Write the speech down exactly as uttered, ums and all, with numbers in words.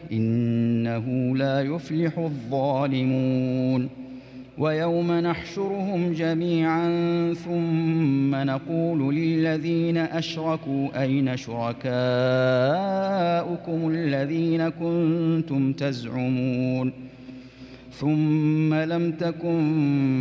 إنه لا يفلح الظالمون ويوم نحشرهم جميعا ثم نقول للذين أشركوا أين شركاؤكم الذين كنتم تزعمون ثم لم تكن